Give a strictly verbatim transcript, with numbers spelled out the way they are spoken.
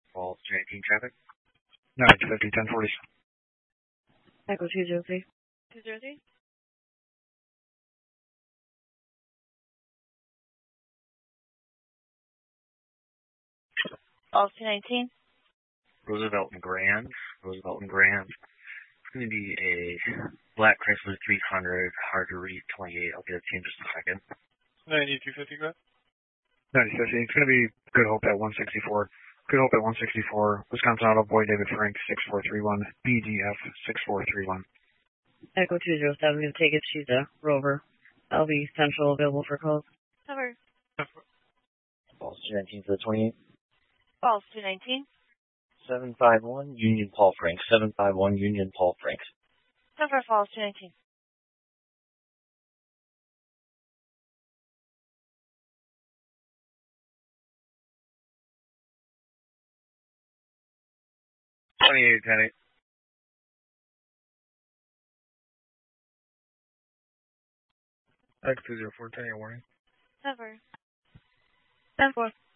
Falls two nineteen traffic. nine fifty, ten forty. Echo two zero three. two zero three. Falls two nineteen. Roosevelt and Grand. Roosevelt and Grand. It's going to be a black Chrysler three hundred, hard to read twenty-eight. I'll get it to you in just a second. ninety-two fifty, go ahead. ninety fifty. It's going to be Good Hope at one sixty-four. Good Hope at one sixty-four. Wisconsin Auto Boy David Frank six four three one. B D F six four three one. Echo two zero seven. Going to take it. She's a rover. I'll be central available for calls. Cover. Falls two nineteen for the twenty-eight. Falls two nineteen. seven five one Union Paul Frank. seven five one Union Paul Frank. Cover Falls two nineteen. twenty-eight, ten eight. X two zero four, ten eight warning. Cover. ten four.